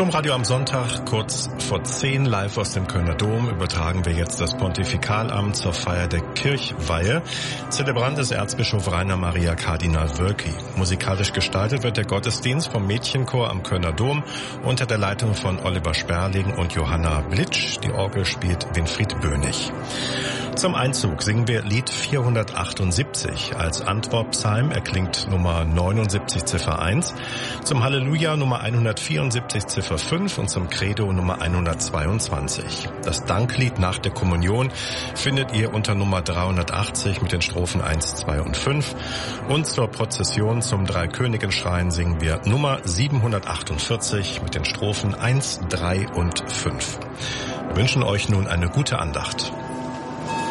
Domradio am Sonntag, kurz vor 10, live aus dem Kölner Dom, übertragen wir jetzt das Pontifikalamt zur Feier der Kirchweihe. Zelebrant ist Erzbischof Rainer Maria Kardinal Wölki. Musikalisch gestaltet wird der Gottesdienst vom Mädchenchor am Kölner Dom unter der Leitung von Oliver Sperling und Johanna Blitsch. Die Orgel spielt Winfried Bönig. Zum Einzug singen wir Lied 478. Als Antwortpsalm erklingt Nummer 79 Ziffer 1, zum Halleluja Nummer 174 Ziffer 5 und zum Credo Nummer 122. Das Danklied nach der Kommunion findet ihr unter Nummer 380 mit den Strophen 1, 2 und 5. Und zur Prozession zum Dreikönigenschrein singen wir Nummer 748 mit den Strophen 1, 3 und 5. Wir wünschen euch nun eine gute Andacht.